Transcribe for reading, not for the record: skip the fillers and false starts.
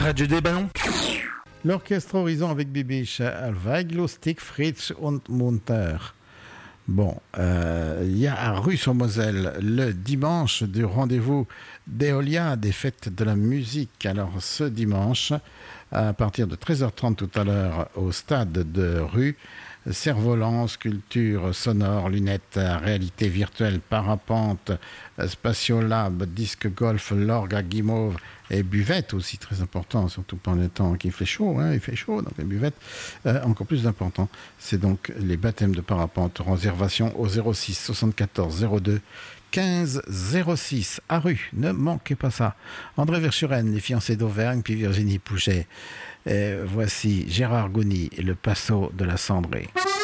Radio des Ballons. L'orchestre Horizon avec Bibiche, Alweiglo, Stick, Fritz und Munter. Bon, il y a à Rue-sur-Moselle le dimanche du rendez-vous d'Eolia, des fêtes de la musique. Alors ce dimanche, à partir de 13h30 tout à l'heure au stade de Rue, cerf-volant, sculpture sonore, lunettes, réalité virtuelle, parapente, spatiolab, disque golf, l'orgue à guimauve et buvette aussi très important, surtout pendant le temps qu'il fait chaud, il fait chaud, donc les buvettes encore plus important. C'est donc les baptêmes de parapente. Réservation au 06 74 02 15 06 à Rue, ne manquez pas ça. André Verschuren, les fiancés d'Auvergne, puis Virginie Pouget. Voici Gérard Gouny et le Passo de la Cendrée.